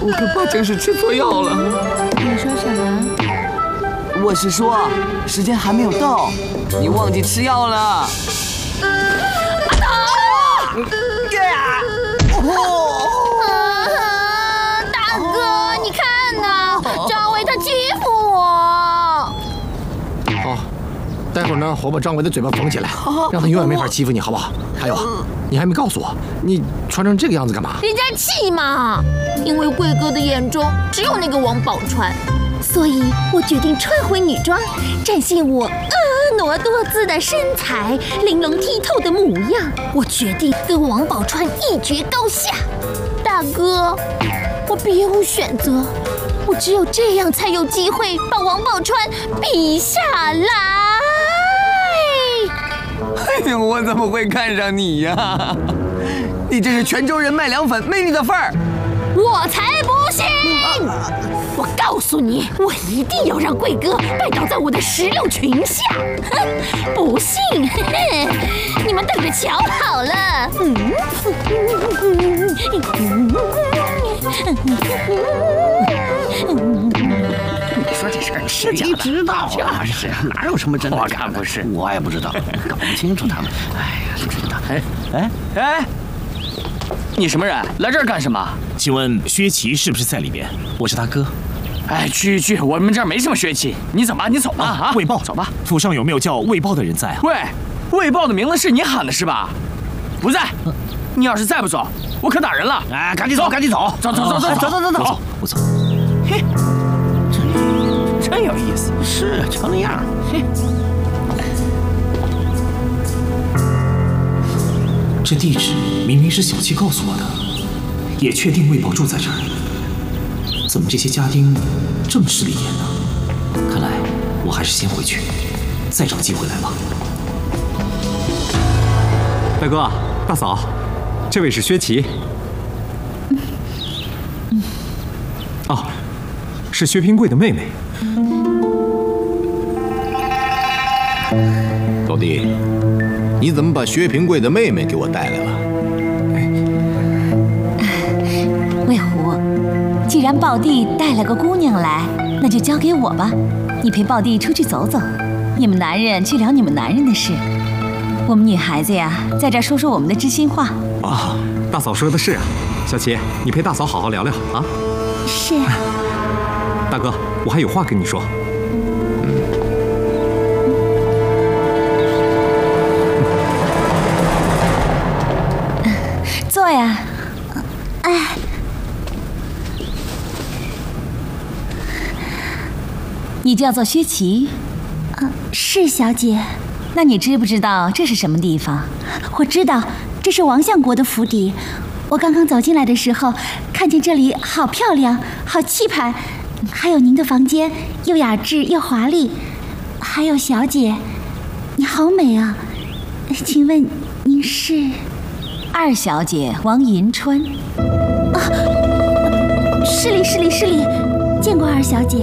我可怕真是吃错药了。 你说什么？ 我是说，时间还没有到，你忘记吃药了。 大哥，你看呐，张伟他欺负我。 好，待会儿呢，我把张伟的嘴巴缝起来，让他永远没法欺负你，好不好？还有，你还没告诉我，你穿成这个样子干嘛？ 人家气嘛，因为贵哥的眼中只有那个王宝钏，所以我决定穿回女装，展现我婀娜多姿的身材，玲珑剔透的模样。我决定跟王宝钏一决高下。大哥，我别无选择，我只有这样才有机会把王宝钏比下来。 哎呦，我怎么会看上你呀？你这是泉州人卖凉粉，没你的份儿！ 我才不信！我告诉你，我一定要让贵哥拜倒在我的石榴裙下！不信，你们等着瞧好了！ 你说这事儿是假的？谁知道啊？是哪有什么真的？ 我看不是， 我也不知道，搞不清楚他们。哎呀，真的。 哎，你什么人？来这儿干什么？ 请问薛奇是不是在里边？我是他哥。 哎，去，我们这儿没什么薛奇，你走吧，你走吧啊！ 卫报， 走吧。 府上有没有叫卫报的人在啊？ 喂，卫报的名字是你喊的是吧？不在。你要是再不走，我可打人了！ 哎，赶紧走，赶紧走， 走！ 我走。 嘿，真有意思。 是成那样。嘿， 这地址明明是小七告诉我的，也确定卫宝住在这儿，怎么这些家丁这么势利眼呢？看来我还是先回去，再找机会来吧。 大哥，大嫂，这位是薛奇。哦，是薛平贵的妹妹。 老弟，你怎么把薛平贵的妹妹给我带来了？ 魏虎，既然豹弟带了个姑娘来，那就交给我吧。你陪豹弟出去走走，你们男人去聊你们男人的事，我们女孩子呀，在这儿说说我们的知心话。 啊，大嫂说的是啊。小琪，你陪大嫂好好聊聊啊。 是。 大哥，我还有话跟你说。 坐呀。哎。你叫做薛奇？ 是小姐。 那你知不知道这是什么地方？ 我知道，这是王相国的府邸。我刚刚走进来的时候，看见这里好漂亮，好气派，还有您的房间，又雅致又华丽。还有小姐，你好美啊！请问您是？ 二小姐王银川。 啊，失礼，见过二小姐。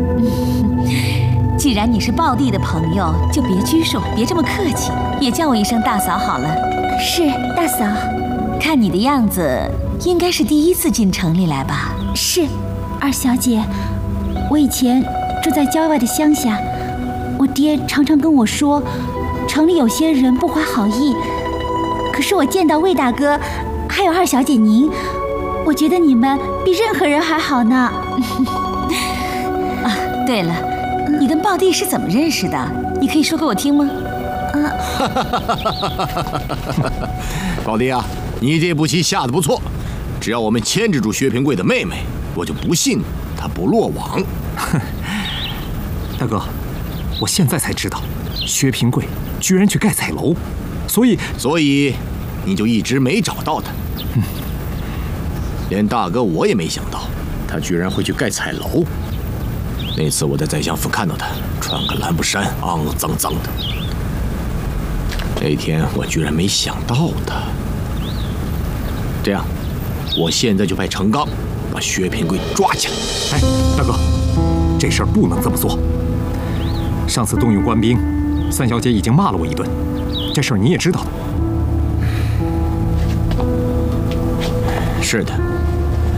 既然你是豹弟的朋友，就别拘束，别这么客气，也叫我一声大嫂好了。 是，大嫂。 看你的样子，应该是第一次进城里来吧？ 是，二小姐，我以前住在郊外的乡下，我爹常常跟我说，城里有些人不怀好意。可是我见到魏大哥，还有二小姐您，我觉得你们比任何人还好呢。 啊，对了，你跟豹弟是怎么认识的？你可以说给我听吗？ 豹弟啊，你这步棋下得不错，只要我们牵制住薛平贵的妹妹，我就不信她不落网。 大哥，我现在才知道，薛平贵居然去盖彩楼，所以你就一直没找到他。连大哥我也没想到，他居然会去盖彩楼。那次我在宰相府看到他，穿个蓝布衫，肮脏脏的。那天我居然没想到他。这样，我现在就派程刚把薛平贵抓起来。哎，大哥，这事儿不能这么做。上次动用官兵，三小姐已经骂了我一顿，这事儿你也知道的。是的。